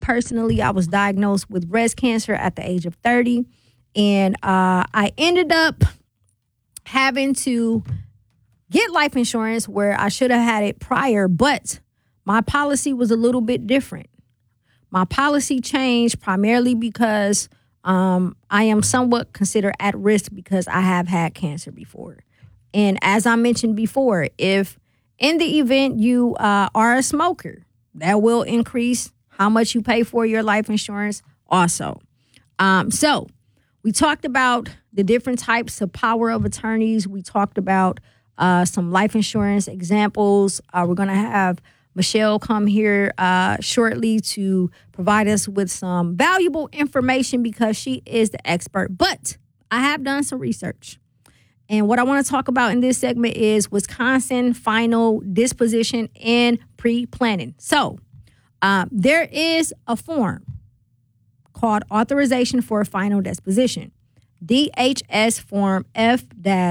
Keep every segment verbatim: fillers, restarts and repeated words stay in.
personally, I was diagnosed with breast cancer at the age of thirty. And uh, I ended up having to get life insurance where I should have had it prior, but my policy was a little bit different. My policy changed primarily because um, I am somewhat considered at risk because I have had cancer before. And as I mentioned before, if in the event you uh, are a smoker, that will increase how much you pay for your life insurance also. Um, so we talked about the different types of power of attorneys. We talked about uh, some life insurance examples. Uh, we're going to have Michelle come here uh, shortly to provide us with some valuable information because she is the expert. But I have done some research. And what I want to talk about in this segment is Wisconsin final disposition and pre-planning. So uh, there is a form called Authorization for Final Disposition, D H S Form F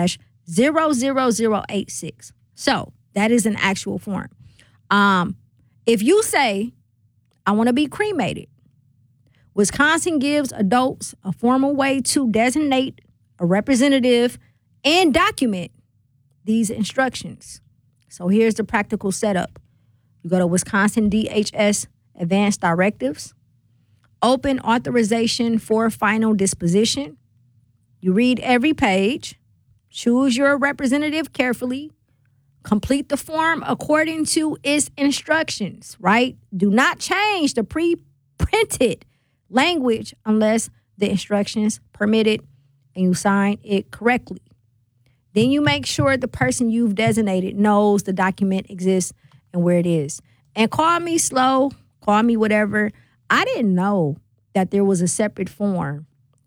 zero zero zero eight six. So that is an actual form. Um, if you say, I want to be cremated, Wisconsin gives adults a formal way to designate a representative and document these instructions. So here's the practical setup. You go to Wisconsin D H S Advanced Directives, open Authorization for Final Disposition. You read every page, choose your representative carefully, complete the form according to its instructions, right? Do not change the pre-printed language unless the instructions permit it and you sign it correctly. Then you make sure the person you've designated knows the document exists and where it is. And call me slow, call me whatever. I didn't know that there was a separate form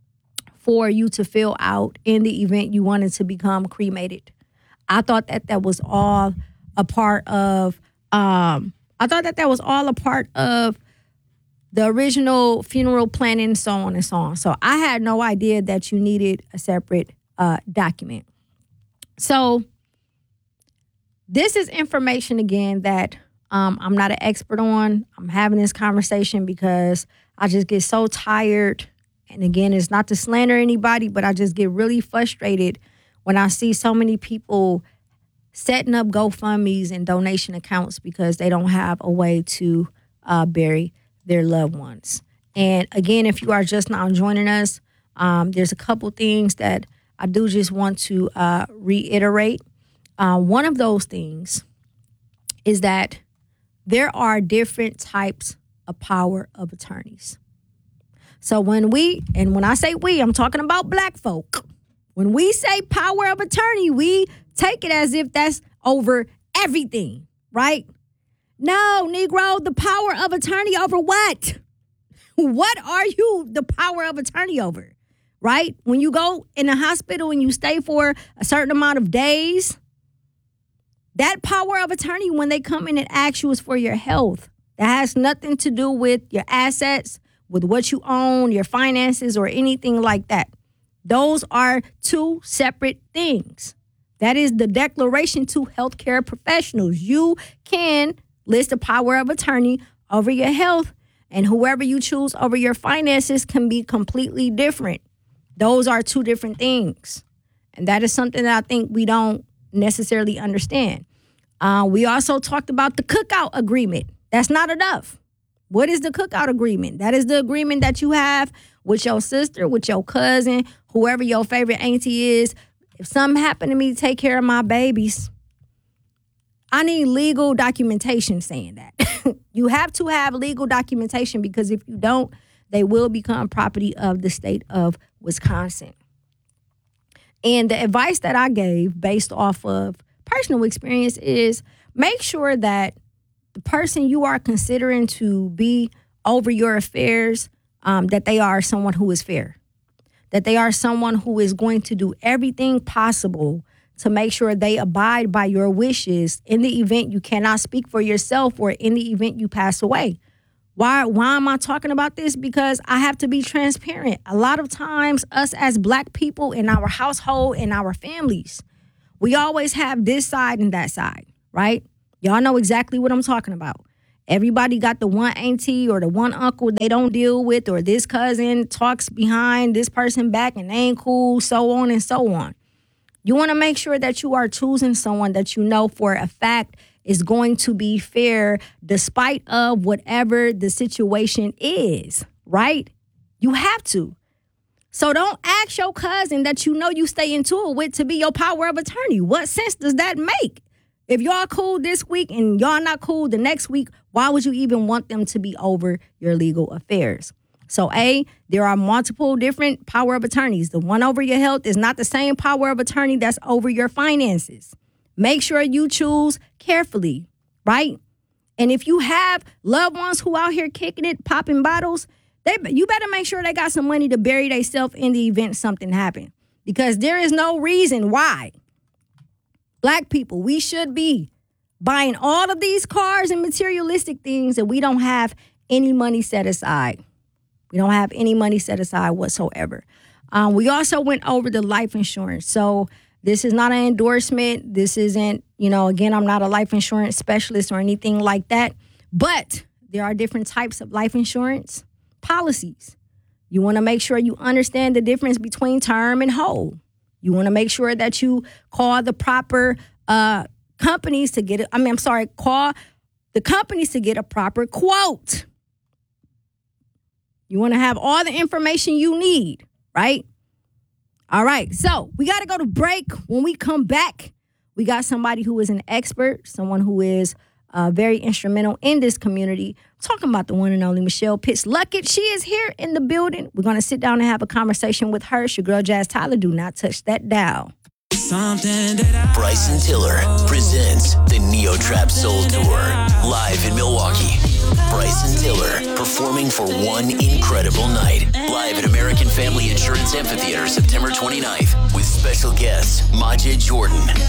for you to fill out in the event you wanted to become cremated. I thought that that was all a part of, um, I thought that that was all a part of the original funeral planning, so on and so on. So I had no idea that you needed a separate uh, document. So this is information, again, that um, I'm not an expert on. I'm having this conversation because I just get so tired. And again, it's not to slander anybody, but I just get really frustrated when I see so many people setting up GoFundMes and donation accounts because they don't have a way to uh, bury their loved ones. And again, if you are just now joining us, um, there's a couple things that I do just want to uh, reiterate. Uh, one of those things is that there are different types of power of attorneys. So when we, and when I say we, I'm talking about black folk. When we say power of attorney, we take it as if that's over everything, right? No, Negro, the power of attorney over what? What are you the power of attorney over, right? When you go in a hospital and you stay for a certain amount of days, that power of attorney, when they come in and ask you, is for your health. That has nothing to do with your assets, with what you own, your finances, or anything like that. Those are two separate things. That is the declaration to healthcare professionals. You can list a power of attorney over your health, and whoever you choose over your finances can be completely different. Those are two different things. And that is something that I think we don't necessarily understand. Uh, we also talked about the cookout agreement. That's not enough. What is the cookout agreement? That is the agreement that you have with your sister, with your cousin, whoever your favorite auntie is. If something happened to me, take care of my babies. I need legal documentation saying that. You have to have legal documentation because if you don't, they will become property of the state of Wisconsin. And the advice that I gave based off of personal experience is make sure that the person you are considering to be over your affairs, um, that they are someone who is fair, that they are someone who is going to do everything possible to make sure they abide by your wishes in the event you cannot speak for yourself or in the event you pass away. Why, why am I talking about this? Because I have to be transparent. A lot of times, us as Black people in our household, in our families, we always have this side and that side, right? Y'all know exactly what I'm talking about. Everybody got the one auntie or the one uncle they don't deal with, or this cousin talks behind this person back and they ain't cool, so on and so on. You want to make sure that you are choosing someone that you know for a fact is going to be fair despite of whatever the situation is, right? You have to. So don't ask your cousin that you know you stay into it with to be your power of attorney. What sense does that make? If y'all cool this week and y'all not cool the next week, why would you even want them to be over your legal affairs? So A, there are multiple different power of attorneys. The one over your health is not the same power of attorney that's over your finances. Make sure you choose carefully, right? And if you have loved ones who out here kicking it, popping bottles, they you better make sure they got some money to bury themselves in the event something happened. Because there is no reason why Black people, we should be buying all of these cars and materialistic things and we don't have any money set aside. We don't have any money set aside whatsoever. Um, we also went over the life insurance. So this is not an endorsement. This isn't, you know, again, I'm not a life insurance specialist or anything like that. But there are different types of life insurance policies. You want to make sure you understand the difference between term and whole. You want to make sure that you call the proper uh, companies to get it. I mean, I'm sorry, call the companies to get a proper quote. You want to have all the information you need, right? All right. So we got to go to break. When we come back, we got somebody who is an expert, someone who is uh, very instrumental in this community. I'm talking about the one and only Michelle Pitts Luckett. She is here in the building. We're going to sit down and have a conversation with her. It's your girl, Jazz Tyler. Do not touch that dial. Bryson Tiller presents the Neo Trap Soul Tour live in Milwaukee. Bryson Tiller performing for one incredible night live at American Family Insurance Amphitheater September twenty-ninth with special guests Majid Jordan,